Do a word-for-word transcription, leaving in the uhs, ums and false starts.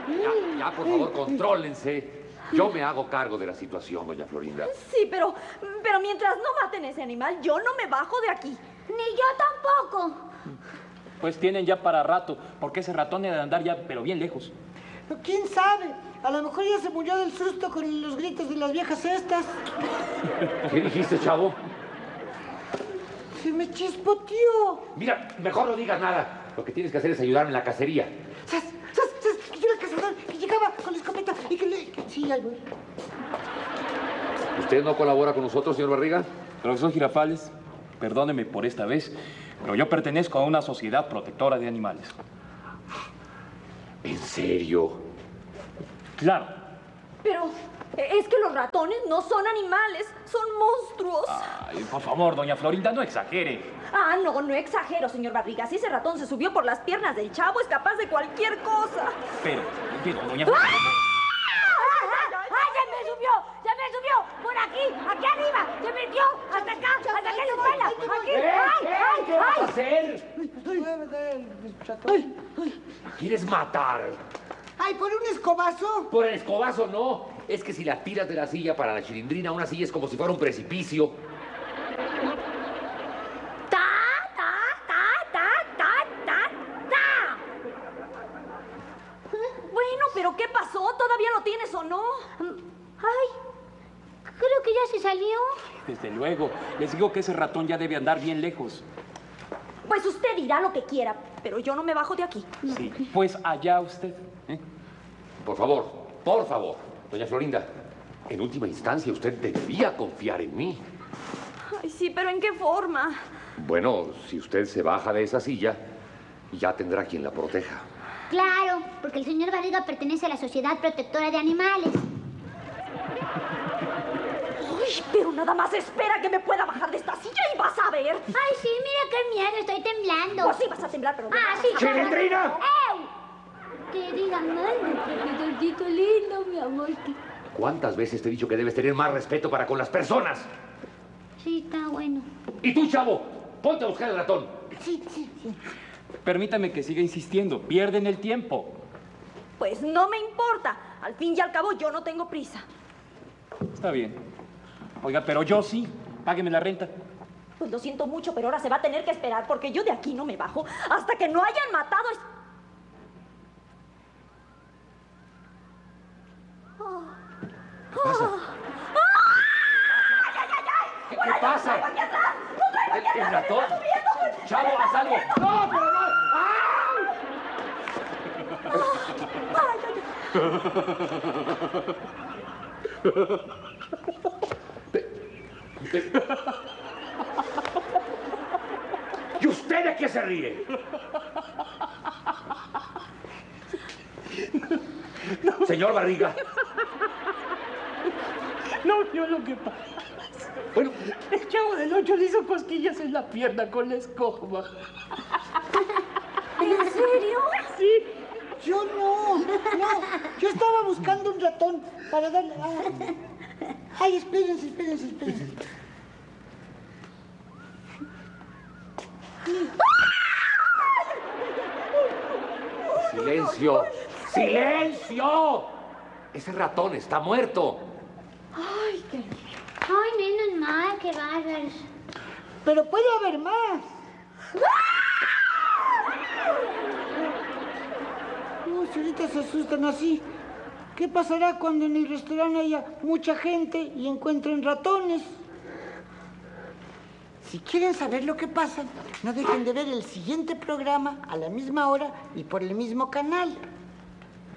Ya, ya, por favor, contrólense. Yo me hago cargo de la situación, doña Florinda. Sí, pero, pero mientras no maten ese animal, yo no me bajo de aquí. Ni yo tampoco. Pues tienen ya para rato, porque ese ratón debe de andar ya, pero bien lejos. ¿Quién sabe? A lo mejor ya se murió del susto con los gritos de las viejas estas. ¿Qué dijiste, chavo? Se me chispoteó. Mira, mejor no digas nada. Lo que tienes que hacer es ayudarme en la cacería. ¡Sas, sas, sas! Que yo era el cazador, que llegaba con la escopeta y que le... Sí, ahí voy. ¿Usted no colabora con nosotros, señor Barriga? Profesor Girafales, perdóneme por esta vez, pero yo pertenezco a una sociedad protectora de animales. ¿En serio? Claro. Pero es que los ratones no son animales, son monstruos. Ay, por favor, doña Florinda, no exagere. Ah, no, no exagero, señor Barriga. Si ese ratón se subió por las piernas del chavo, es capaz de cualquier cosa. Pero, pero, doña Florinda... ¡Ah! ¡Ah! ¡Ya me subió! ¡Ya me subió! ¡Por aquí! ¡Aquí arriba! ¡Se metió! ¡Hasta acá! ¡Hasta acá en la escuela! ¡Aquí! ¡Ay! ¡Ay! ¿Qué vas a ¡Ay! hacer? Ay, ay. ¿Quieres matar? Ay, ¿por un escobazo? Por el escobazo no. Es que si la tiras de la silla para la chilindrina, una silla es como si fuera un precipicio. ¡Ta! ¡Ta! ¡Ta! ¡Ta! ¡Ta! ¡Ta! ¡Ta! Bueno, pero ¿qué pasó? ¿Todavía lo tienes o no? ¡Ay! Creo que ya se salió. Desde luego, les digo que ese ratón ya debe andar bien lejos. Pues usted dirá lo que quiera, pero yo no me bajo de aquí. Sí, pues allá usted. ¿eh? Por favor, por favor, doña Florinda, en última instancia usted debía confiar en mí. Ay, sí, pero ¿en qué forma? Bueno, si usted se baja de esa silla, ya tendrá quien la proteja. Claro, porque el señor Barriga pertenece a la Sociedad Protectora de Animales. Uy, pero nada más espera que me pueda bajar de esta silla y vas a ver. Ay, sí, mira qué miedo, estoy temblando. Pues sí vas a temblar, pero... Ah, sí. ¡Chilindrina! ¡Ew! Que digan mal, mi profesorcito lindo, mi amor. ¿Cuántas veces te he dicho que debes tener más respeto para con las personas? Sí, está bueno. Y tú, chavo, ponte a buscar el ratón. Sí, sí, sí. Permítame que siga insistiendo, pierden el tiempo. Pues no me importa. Al fin y al cabo yo no tengo prisa. Está bien. Oiga, pero yo sí. Págueme la renta. Pues lo siento mucho, pero ahora se va a tener que esperar porque yo de aquí no me bajo hasta que no hayan matado a... es- ¿Qué pasa? ¿Qué, qué pasa? ¿El, el ratón? ¡Chavo, haz algo! ¡No, pero no! ¿Y usted de qué se ríe? Señor Barriga. No vio lo que pasa. Bueno, El Chavo del Ocho le hizo cosquillas en la pierna con la escoba. ¿En serio? Sí. Yo no, no. Yo estaba buscando un ratón para darle... Ay, ay, espérense, espérense, espérense. silencio, silencio. Ese ratón está muerto. Ay, qué... Ay, menos mal, qué bárbaros. Pero puede haber más. No, si ahorita se asustan así. ¿Qué pasará cuando en el restaurante haya mucha gente y encuentren ratones? Si quieren saber lo que pasa, no dejen de ver el siguiente programa a la misma hora y por el mismo canal.